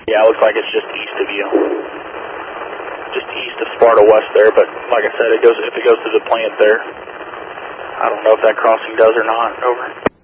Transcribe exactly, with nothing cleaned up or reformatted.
Yeah, it looks like it's just east of you. Just east of Sparta West there, but like I said, it goes if it goes to the plant there. I don't know if that crossing does or not. Over.